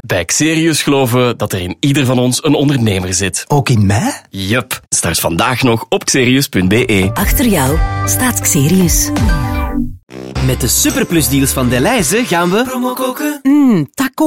Bij Xerius geloven we dat er in ieder van ons een ondernemer zit. Ook in mij? Yup. Start vandaag nog op xerius.be. Achter jou staat Xerius. Met de superplusdeals van Delhaize gaan we... Taco